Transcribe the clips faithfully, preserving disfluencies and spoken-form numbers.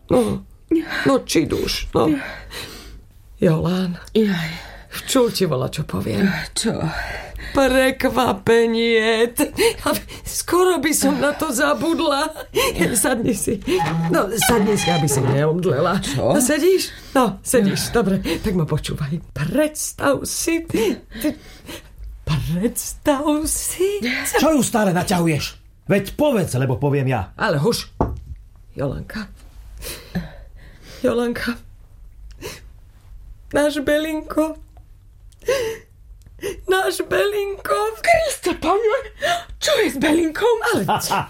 No, no či duš, no. Jolán. Jaj. Včul ti vola, čo poviem. Čo? Prekvapenie. Skoro by som na to zabudla. Sadni si. No, sadni si, aby si neomdlela. Čo? No, sedíš? No, sedíš. Dobre, tak ma počúvaj. Predstav si. Predstav si. Čo ju stále naťahuješ? Veď povedz, lebo poviem ja. Ale huš. Jolanka. Jolanka. Náš Belinko. Náš Belinko. Kriste, pane, čo je s Belinkom? Ale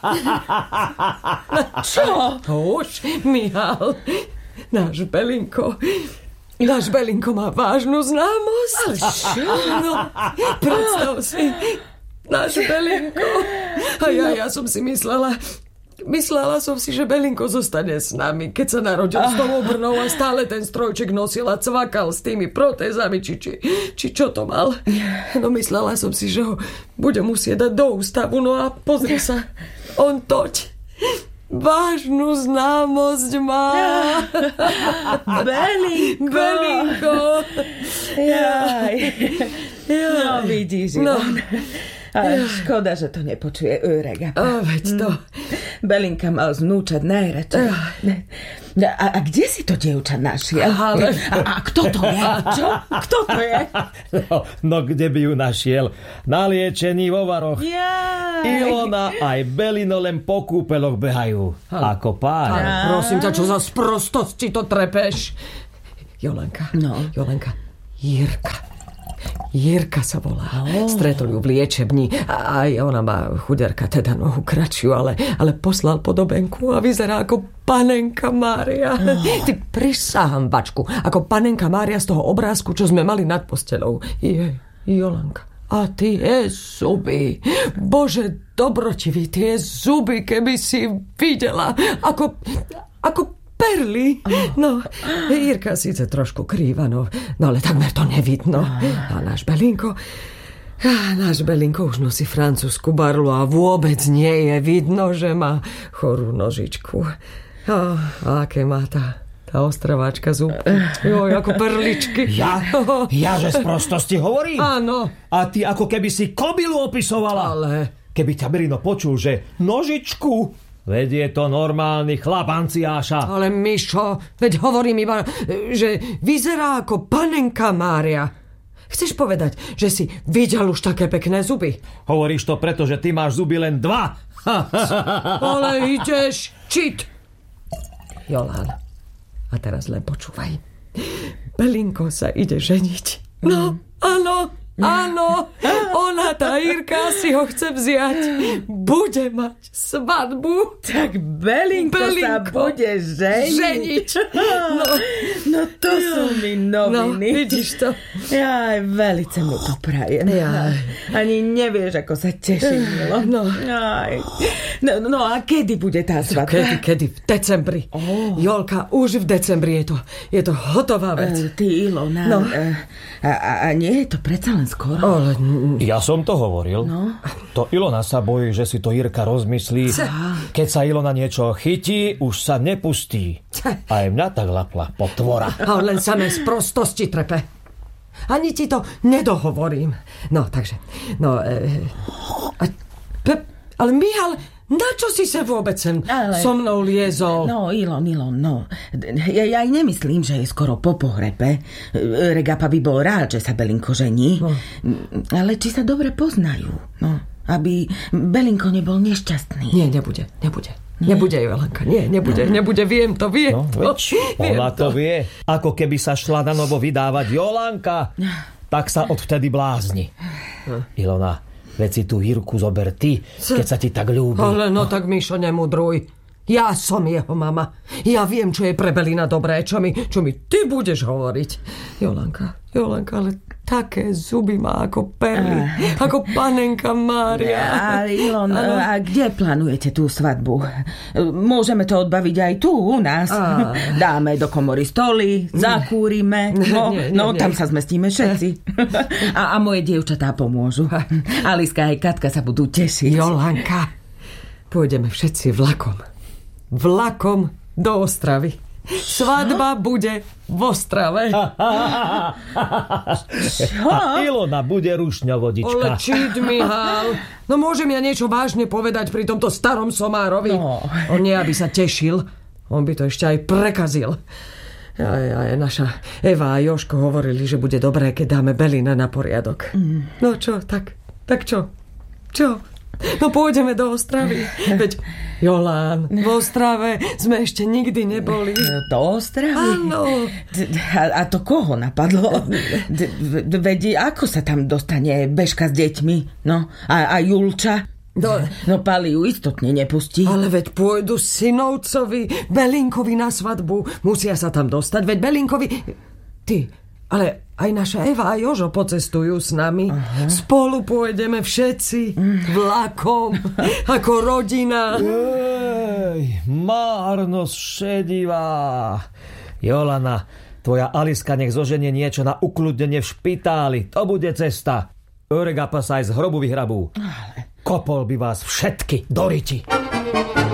čo? Už, Michal. Náš Belinko. Náš Belinko má vážnu známosť. Ale čo? No, predstav si. Náš Belinko. A ja, ja som si myslela... Myslela som si, že Belinko zostane s nami, keď sa narodil s tou obrnou a stále ten strojček nosil a cvakal s tými protézami, či, či, či čo to mal. No myslela som si, že ho bude musieť dať do ústavu, no a pozri sa, on toť. Vážnu známosť má. Belinko. Belinko. Jaj. Jaj. No vidíš, No. Ale škoda, že to nepočuje Örega. A veď to. Belinka mal znúčať najradšej. A, a kde si to dievča našiel? Ale... A, a kto to je? Čo? Kto to je? No, no kde by ju našiel? Naliečený vo varoch. Jaj. Ilona aj Belino len po kúpeloch behajú. Ale, ako páň. Ale prosím ťa, čo za sprostosti to trepeš? Jolanka. No. Jolanka. Jirka. Jirka sa volá. Oh. Stretol ju v liečebni. A aj ona má chuderka, teda nohu kratšiu, ale, ale poslal podobenku a vyzerá ako panenka Mária. Oh. Ty prisahám, bačku, ako panenka Mária z toho obrázku, čo sme mali nad posteľou. Je, Jolanka. A tie zuby. Bože, dobrotivý, tie zuby, keby si videla. Ako... ako perly. No, Jirka síce trošku krýva, no, no ale takmer to nevidno. A náš Belinko, a náš Belinko už nosí francúzsku barlu a vôbec nie je vidno, že má chorú nožičku. A, a aké má tá, tá ostravačka zúbky. Joj, ako perličky. Ja? Ja, že z prostosti hovorím? Áno. A ty ako keby si kobylu opisovala. Ale... Keby ťa Belino počul, že nožičku... Veď je to normálny chlap, Anciáša. Ale Mišo, veď hovorím iba, že vyzerá ako panenka Mária. Chceš povedať, že si videl už také pekné zuby? Hovoríš to preto, že ty máš zuby len dva. Ale ideš čit. Jolán, a teraz len počúvaj. Belinko sa ide ženiť. No, áno. Áno, ona, tá Jirka, si ho chce vziať. Bude mať svadbu. Tak Belinko, Belinko sa bude ženiť. Ženiť. No, no to ja. Sú mi noviny. No, vidíš to. Ja velice mu to prajem. Ja. Ani nevieš, ako sa teším, Milo. No. No, no a kedy bude tá svadba? Kedy, kedy? V decembri. Oh. Jolka, už v decembri je to, je to hotová vec. Uh, ty, Ilona, no. uh, a, a, a nie je to predsa len skoro? Ale... Ja som to hovoril. No. To Ilona sa bojí, že si to Jirka rozmyslí. Keď sa Ilona niečo chytí, už sa nepustí. Aj mňa tak lapla potvora. A len samé sprostosti trepe. Ani ti to nedohovorím. No, takže... No, e, a, pe, ale Michal... Na čo si sa vôbec sem ale... so mnou liezol? No, Ilon, Ilon, no. Ja, ja aj nemyslím, že je skoro po pohrebe. Regapa by bol rád, že sa Belinko žení. No. Ale či sa dobre poznajú. No, aby Belinko nebol nešťastný. Nie, nebude, nebude. Nie? Nebude, Jolanka, nie, nebude, no. nebude, viem to, viem no, to. Viem ona to vie. Ako keby sa šla na novo vydávať Jolanka, tak sa odvtedy blázni. No. Ilona, veď si tú Jirku zober ty, keď sa ti tak ľúbi. Ale no tak, Mišo, nemudruj. Ja som jeho mama. Ja viem, čo je pre Belina dobré, čo mi, čo mi ty budeš hovoriť. Jolanka, Jolanka, ale také zuby má ako perly. Uh. Ako panenka Mária. A Ilon, a kde plánujete tú svadbu? Môžeme to odbaviť aj tu u nás. Uh. Dáme do komory stoly, zakúrime. No, nie, nie, no nie. Tam sa zmestíme všetci. A, a moje dievčatá pomôžu. Aliska aj Katka sa budú tešiť. Jolanka, pôjdeme všetci vlakom. Vlakom do Ostravy. Svadba bude v Ostrave. Čo? Ilona bude rušňovodička. Ale čít, Mihal. No môžem ja niečo vážne povedať pri tomto starom somárovi? No. On nie, aby sa tešil. On by to ešte aj prekazil. Aj, aj naša Eva a Jožko hovorili, že bude dobré, keď dáme Belina na poriadok. Mm. No čo, tak, tak čo? Čo? No pôjdeme do Ostravy. Veď, Jolán, v Ostrave sme ešte nikdy neboli. Do Ostravy? Áno. A, a to koho napadlo? Veď ako sa tam dostane Bežka s deťmi? No, a, a Julča? No, no Pali ju istotne nepustí. Ale veď pôjdu synovcovi Belinkovi na svadbu. Musia sa tam dostať, veď Belinkovi... Ty, ale aj naša Eva a Jožo pocestujú s nami. Aha. Spolu pôjdeme všetci vlakom, ako rodina. Ej, márnosť šedivá. Jolana, tvoja Aliska nech zoženie niečo na ukľudnenie v špitáli. To bude cesta. Örega sa aj z hrobu vyhrabú. Kopol by vás všetky do riti.